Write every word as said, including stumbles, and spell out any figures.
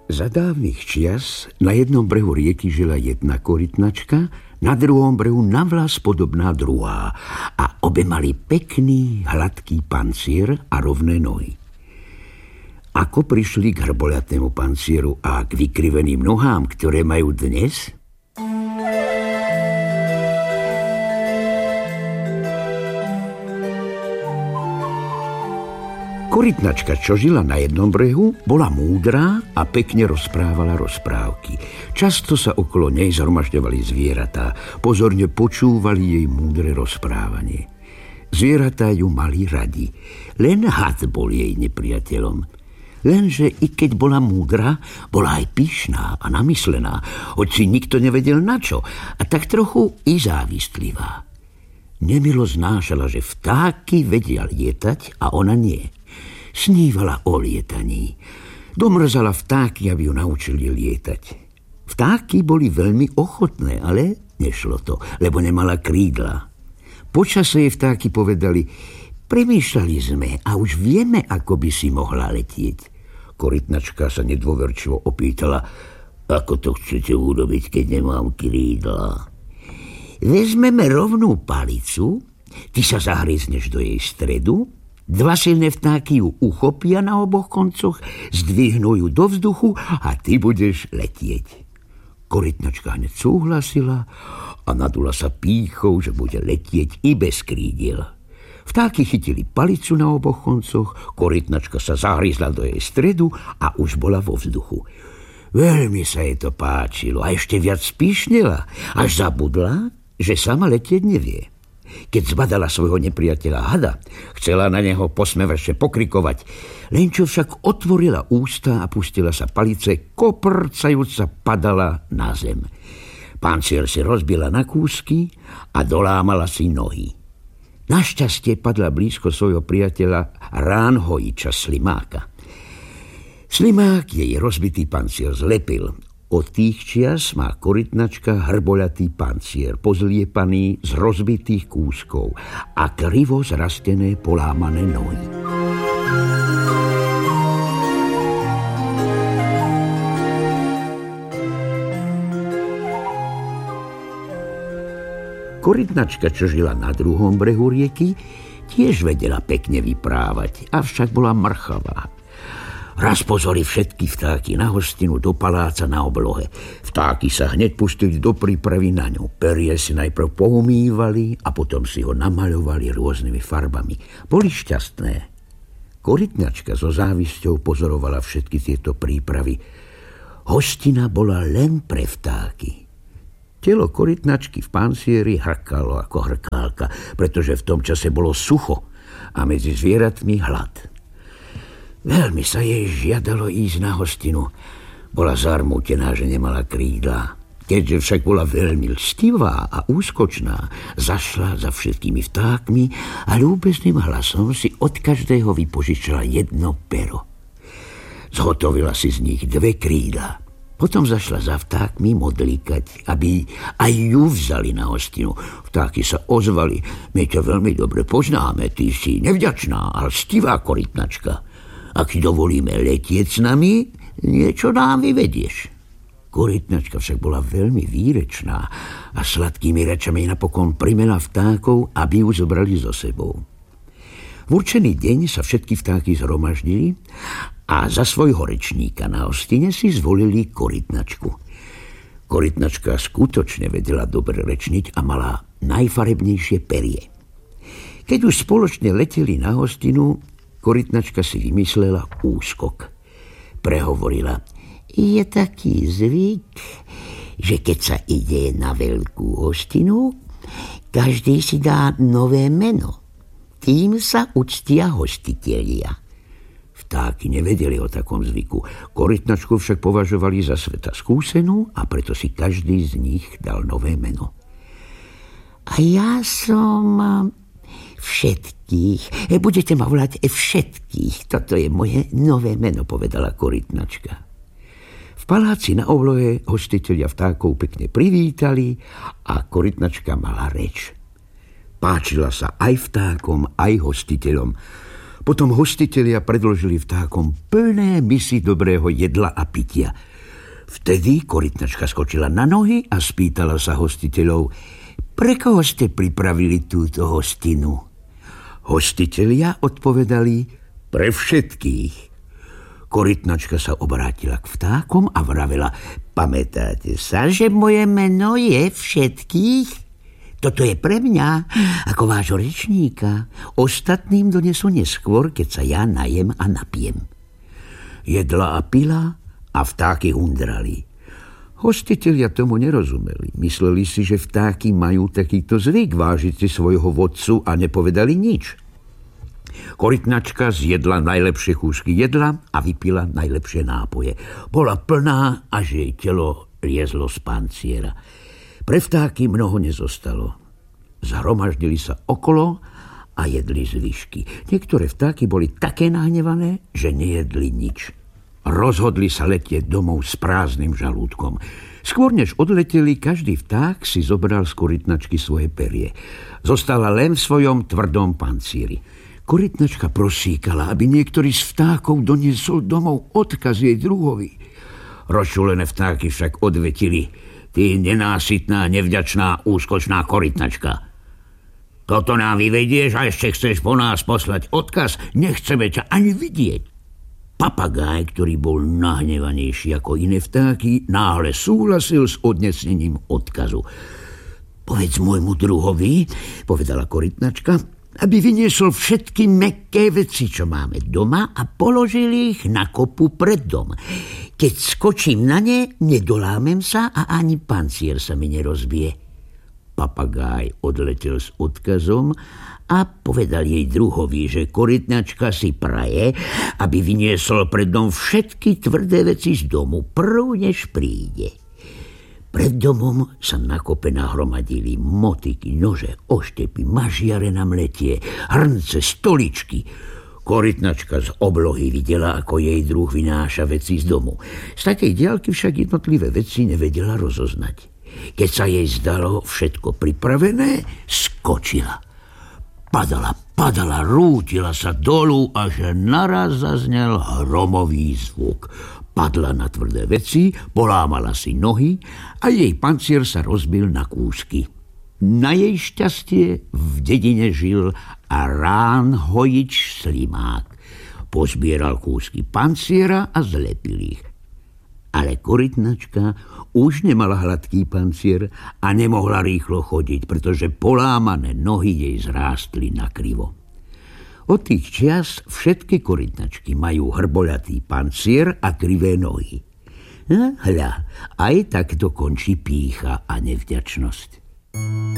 Za dávnych čias na jednom brehu rieky žila jedna korytnačka, na druhom brehu navlas podobná druhá a obe mali pekný, hladký pancier a rovné nohy. Ako prišli k hrboľatnému pancieru a k vykriveným nohám, ktoré majú dnes? Korytnačka, čo žila na jednom brehu, bola múdra a pekne rozprávala rozprávky. Často sa okolo nej zhromažďovali zvieratá, pozorne počúvali jej múdre rozprávanie. Zvieratá ju mali radi, len had bol jej nepriateľom. Lenže i keď bola múdra, bola aj pyšná a namyslená, hoci nikto nevedel na čo, a tak trochu i závistlivá. Nemilo znášala, že vtáky vedia lietať a ona nie. Snívala o lietaní. Domrzala vtáky, aby ju naučili lietať. Vtáky boli veľmi ochotné, ale nešlo to, lebo nemala krídla. Počase jej vtáky povedali: premýšľali sme a už vieme, ako by si mohla letieť. Korytnačka sa nedôverčivo opýtala: ako to chcete urobiť, keď nemám krídla? Vezmeme rovnú palicu, ty sa zahryzneš do jej stredu, dva silné vtáky ju uchopia na oboch koncoch, zdvihnú ju do vzduchu a ty budeš letieť. Korytnačka hneď súhlasila a nadula sa pýchou, že bude letieť i bez krídiel. Vtáky chytili palicu na oboch koncoch, korytnačka sa zahryzla do jej stredu a už bola vo vzduchu. Veľmi sa jej to páčilo a ešte viac spíšnela, až zabudla, že sama letieť nevie. Keď zbadala svojho nepriateľa hada, chcela na neho posmevačne pokrikovať, len čo však otvorila ústa a pustila sa palice, koprcajúca padala na zem. Pancier si rozbila na kúsky a dolámala si nohy. Našťastie padla blízko svojho priateľa ránhojiča Slimáka. Slimák jej rozbitý pancier zlepil. Od tých čias má korytnačka hrboľatý pancier, pozliepaný z rozbitých kúskov a krivo zrastené polámané nohy. Korytnačka, čo žila na druhom brehu rieky, tiež vedela pekne vyprávať, avšak bola mrchavá. Raz pozvali všetky vtáky na hostinu do paláca na oblohe. Vtáky sa hneď pustili do prípravy na ňu. Perie si najprv poumývali a potom si ho namaľovali rôznymi farbami. Boli šťastné. Korytnačka so závisťou pozorovala všetky tieto prípravy. Hostina bola len pre vtáky. Telo korytnačky v pancieri hrkalo ako hrkálka, pretože v tom čase bolo sucho a medzi zvieratmi hlad. Veľmi sa jej žiadalo ísť na hostinu. Bola zarmútená, že nemala krídla. Keďže však bola veľmi lstivá a úskočná, zašla za všetkými vtákmi a ľúbezným hlasom si od každého vypožičala jedno pero. Zhotovila si z nich dve krídla. Potom zašla za vtákmi modlíkať, aby aj ju vzali na hostinu. Vtáky sa ozvali: my ťa veľmi dobre poznáme, ty si nevďačná a lstivá korytnačka. Ak ti dovolíme letieť s nami, niečo nám vyvedieš. Korytnačka však bola veľmi výrečná a sladkými rečami napokon primela vtákov, aby ju zobrali so sebou. V určený deň sa všetky vtáky zhromaždili a za svojho rečníka na hostine si zvolili korytnačku. Korytnačka skutočne vedela dobre rečniť a mala najfarebnejšie perie. Keď už spoločne leteli na hostinu, korytnačka si vymyslela úskok. Prehovorila: je taký zvyk, že keď sa ide na veľkú hostinu, každý si dá nové meno. Tým sa uctia hostitelia. Vtáky nevedeli o takom zvyku. Korytnačku však považovali za sveta skúsenú a preto si každý z nich dal nové meno. A ja som všetkých. Budete ma volať všetkých. Toto je moje nové meno, povedala korytnačka. V paláci na oblohe hostitelia vtákov pekne privítali a korytnačka mala reč. Páčila sa aj vtákom, aj hostiteľom. Potom hostitelia predložili vtákom plné misy dobrého jedla a pitia. Vtedy korytnačka skočila na nohy a spýtala sa hostiteľov: pre koho ste pripravili túto hostinu? Hostitelia odpovedali: pre všetkých. Korytnačka sa obrátila k vtákom a vravela: pamätáte sa, že moje meno je Všetkých? Toto je pre mňa, ako vášho rečníka. Ostatným donesú neskôr, keď sa ja najem a napijem. Jedla a pila a vtáky hundrali. Hostitelia tomu nerozumeli. Mysleli si, že vtáky majú takýto zvyk vážiť si svojho vodcu a nepovedali nič. Korytnačka zjedla najlepšie kúsky jedla a vypila najlepšie nápoje. Bola plná, až jej telo liezlo z panciera. Pre vtáky mnoho nezostalo. Zhromaždili sa okolo a jedli zvyšky. Niektoré vtáky boli také nahnevané, že nejedli nič. Rozhodli sa letieť domov s prázdnym žalúdkom. Skôr než odleteli, každý vták si zobral z korytnačky svoje perie. Zostala len v svojom tvrdom pancieri. Korytnačka prosíkala, aby niektorý z vtákov doniesol domov odkaz jej druhovi. Rozčúlené vtáky však odvetili: ty nenásytná, nevďačná, úskočná korytnačka. Toto nám vyvedieš a ešte chceš po nás poslať odkaz? Nechceme ťa ani vidieť. Papagáj, ktorý bol nahnevanejší ako iné vtáky, náhle súhlasil s odnesnením odkazu. Povedz môjmu druhovi, povedala korytnačka, aby vyniesol všetky mäkké veci, čo máme doma, a položil ich na kopu pred dom. Keď skočím na ne, nedolámem sa a ani pancier sa mi nerozbije. Papagáj odletel s odkazom a povedal jej druhovi, že korytnačka si praje, aby vyniesol pred dom všetky tvrdé veci z domu, prv než príde. Pred domom sa na kope nahromadili motyky, nože, oštepy, mažiare na mletie, hrnce, stoličky. Korytnačka z oblohy videla, ako jej druh vynáša veci z domu. Z takej diaľky však jednotlivé veci nevedela rozoznať. Keď sa jej zdalo všetko pripravené, skočila. Padala, padala, rútila sa dolu, až naraz zaznel hromový zvuk. Padla na tvrdé veci, polámala si nohy a jej pancier sa rozbil na kúsky. Na jej šťastie v dedine žil Rán Hojič Slimák. Pozbieral kúsky panciera a zlepil ich. Ale korytnačka už nemala hladký pancier a nemohla rýchlo chodiť, pretože polámané nohy jej zrástli nakrivo. Od tých čias všetky korytnačky majú hrboľatý pancier a krivé nohy. Hľa, aj tak to končí pýcha a nevďačnosť.